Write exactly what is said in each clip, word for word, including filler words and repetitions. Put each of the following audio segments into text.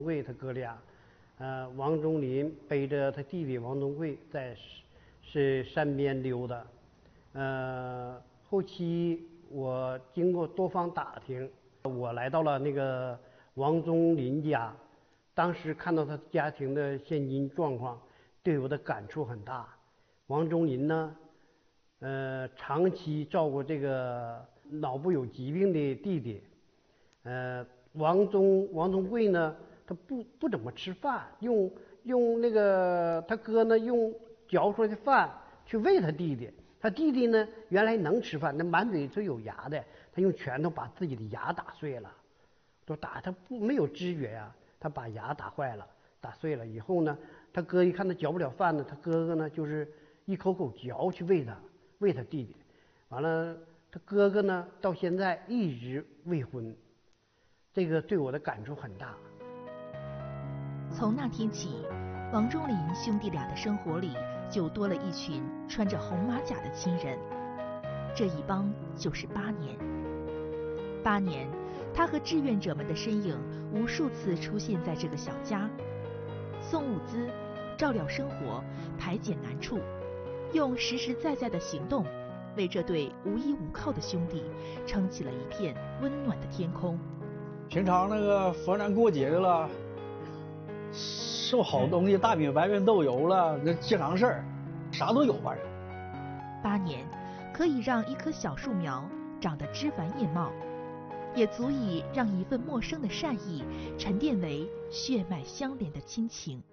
贵他哥俩，呃，王忠林背着他弟弟王忠贵在是山边溜达，呃，后期我经过多方打听，我来到了那个王忠林家，当时看到他家庭的现金状况，对我的感触很大。王忠林呢，呃，长期照顾这个脑部有疾病的弟弟，呃，王忠王忠贵呢。他不不怎么吃饭，用用那个他哥呢用嚼出来的饭去喂他弟弟，他弟弟呢原来能吃饭，那满嘴都有牙的，他用拳头把自己的牙打碎了，都打他不没有知觉呀、啊，他把牙打坏了，打碎了以后呢，他哥一看他嚼不了饭呢，他哥哥呢就是一口口嚼去喂他喂他弟弟，完了他哥哥呢到现在一直未婚，这个对我的感触很大。 从那天起，王忠林兄弟俩的生活里就多了一群穿着红马甲的亲人。这一帮就是八年。八年，他和志愿者们的身影无数次出现在这个小家，送物资、照料生活、排解难处，用实实在在的行动，为这对无依无靠的兄弟撑起了一片温暖的天空。 平常那个逢年过节的了。送好东西，大米、白面、豆油了，那经常事儿，啥都有反正。 八年可以让一棵小树苗长得枝繁叶茂，也足以让一份陌生的善意沉淀为血脉相连的亲情。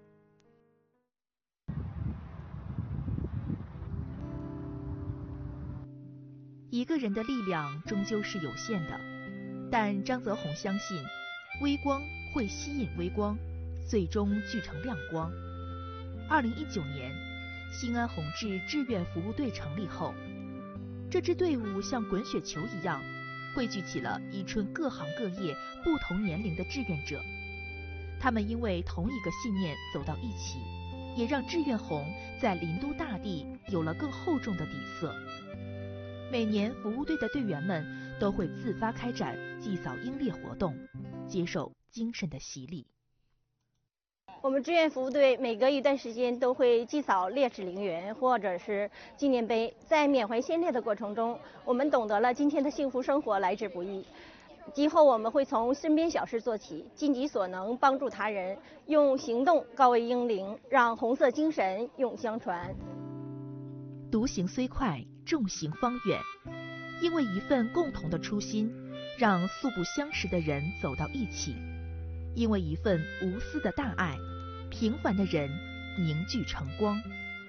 一个人的力量终究是有限的，但张泽宏相信，微光会吸引微光，最终聚成亮光。二零一九年，新安宏志志愿服务队成立后，这支队伍像滚雪球一样，汇聚起了伊春各行各业、不同年龄的志愿者。他们因为同一个信念走到一起，也让志愿红在林都大地有了更厚重的底色。每年，服务队的队员们都会自发开展祭扫英烈活动，接受精神的洗礼。 我们志愿服务队每隔一段时间都会祭扫烈士陵园或者是纪念碑，在缅怀先烈的过程中，我们懂得了今天的幸福生活来之不易。今后我们会从身边小事做起，尽己所能帮助他人，用行动告慰英灵，让红色精神永相传。 独行虽快，众行方远。因为一份共同的初心，让素不相识的人走到一起；因为一份无私的大爱，平凡的人凝聚成光。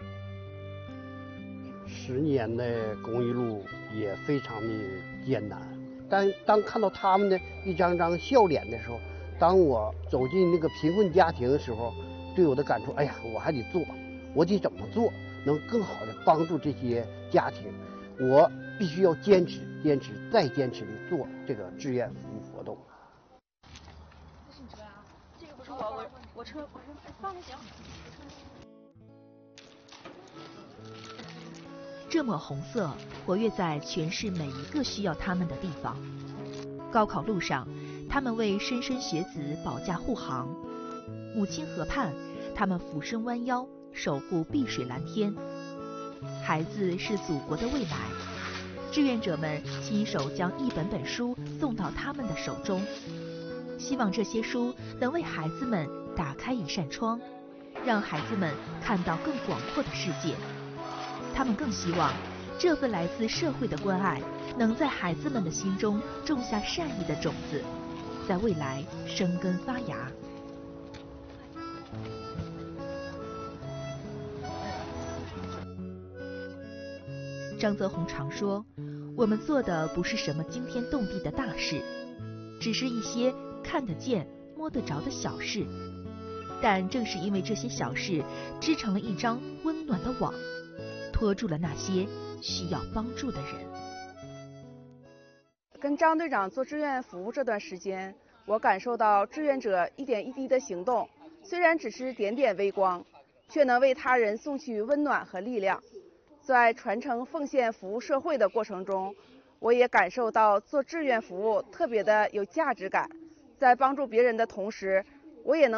十年的公益路也非常的艰难，但当看到他们的一张张笑脸的时候，当我走进那个贫困家庭的时候，对我的感触，哎呀，我还得做，我得怎么做能更好的帮助这些家庭，我必须要坚持坚持再坚持的做这个志愿服务活动。 这是你车啊？这个不是我，我我车我车放着行。 这抹红色活跃在全市每一个需要他们的地方。高考路上，他们为莘莘学子保驾护航；母亲河畔，他们俯身弯腰守护碧水蓝天。孩子是祖国的未来，志愿者们亲手将一本本书送到他们的手中，希望这些书能为孩子们打开一扇窗，让孩子们看到更广阔的世界。他们更希望这份来自社会的关爱能在孩子们的心中种下善意的种子，在未来生根发芽。张泽宏常说，我们做的不是什么惊天动地的大事，只是一些看得见摸得着的小事，但正是因为这些小事织成了一张温暖的网，拖住了那些需要帮助的人。 跟张队长做志愿服务这段时间，我感受到志愿者一点一滴的行动，虽然只是点点微光，却能为他人送去温暖和力量。在传承奉献服务社会的过程中，我也感受到做志愿服务特别的有价值感，在帮助别人的同时， 我也能。